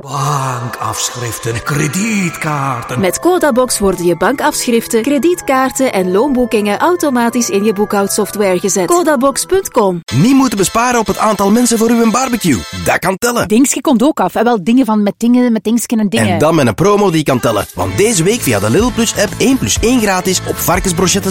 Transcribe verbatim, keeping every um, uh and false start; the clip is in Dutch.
Bankafschriften, kredietkaarten. Met Codabox worden je bankafschriften, kredietkaarten en loonboekingen automatisch in je boekhoudsoftware gezet. Codabox punt com. Niet moeten besparen op het aantal mensen voor uw barbecue. Dat kan tellen. Dingske komt ook af. En wel dingen van met dingen, met dingsken en dingen. En dan met een promo die kan tellen. Want deze week via de Lidl Plus app één plus één gratis op varkensbrochettes